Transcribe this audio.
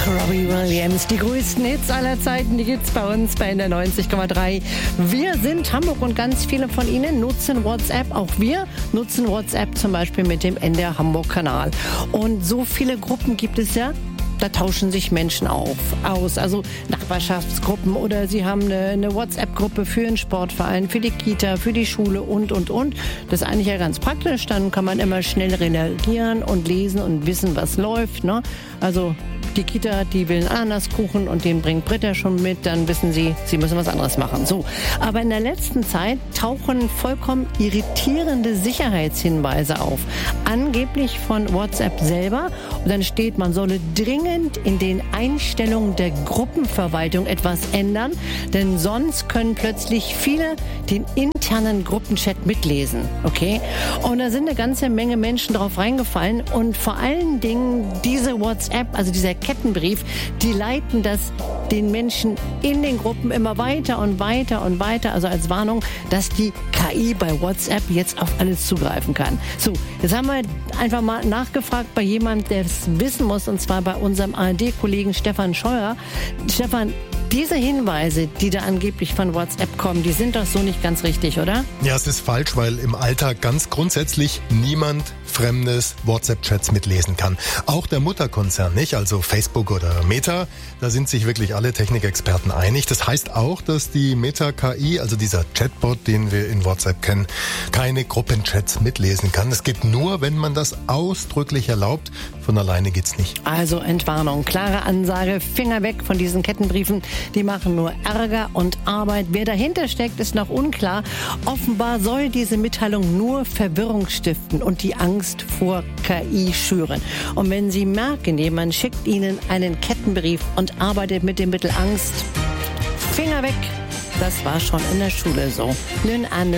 Robbie Williams, die größten Hits aller Zeiten, die gibt's bei uns bei der 90,3. Wir sind Hamburg und ganz viele von Ihnen nutzen WhatsApp. Auch wir nutzen WhatsApp zum Beispiel mit dem NDR Hamburg-Kanal. Und so viele Gruppen gibt es ja. Da tauschen sich Menschen aus, also Nachbarschaftsgruppen oder sie haben eine WhatsApp-Gruppe für einen Sportverein, für die Kita, für die Schule und. Das ist eigentlich ja ganz praktisch, dann kann man immer schnell reagieren und lesen und wissen, was läuft, ne? Also die Kita, die will einen Ananaskuchen und den bringt Britta schon mit, dann wissen sie müssen was anderes machen. So, aber in der letzten Zeit tauchen vollkommen irritierende Sicherheitshinweise auf. Angeblich von WhatsApp selber. Und dann steht, man solle dringend in den Einstellungen der Gruppenverwaltung etwas ändern, denn sonst können plötzlich viele den internen Gruppenchat mitlesen. Okay? Und da sind eine ganze Menge Menschen drauf reingefallen und vor allen Dingen diese WhatsApp, also dieser Kettenbrief, die leiten das den Menschen in den Gruppen immer weiter und weiter und weiter, also als Warnung, dass die KI bei WhatsApp jetzt auf alles zugreifen kann. So, jetzt haben wir einfach mal nachgefragt bei jemandem, der es wissen muss, und zwar bei unserem ARD-Kollegen Stefan Scheuer. Stefan, diese Hinweise, die da angeblich von WhatsApp kommen, die sind doch so nicht ganz richtig, oder? Ja, es ist falsch, weil im Alltag ganz grundsätzlich niemand fremdes WhatsApp-Chats mitlesen kann. Auch der Mutterkonzern nicht, also Facebook oder Meta. Da sind sich wirklich alle Technikexperten einig. Das heißt auch, dass die Meta-KI, also dieser Chatbot, den wir in WhatsApp kennen, keine Gruppenchats mitlesen kann. Es geht nur, wenn man das ausdrücklich erlaubt. Von alleine geht's nicht. Also Entwarnung, klare Ansage, Finger weg von diesen Kettenbriefen. Die machen nur Ärger und Arbeit. Wer dahinter steckt, ist noch unklar. Offenbar soll diese Mitteilung nur Verwirrung stiften und die Angst vor KI schüren. Und wenn Sie merken, jemand schickt Ihnen einen Kettenbrief und arbeitet mit dem Mittel Angst, Finger weg. Das war schon in der Schule so. Lynn Anderson.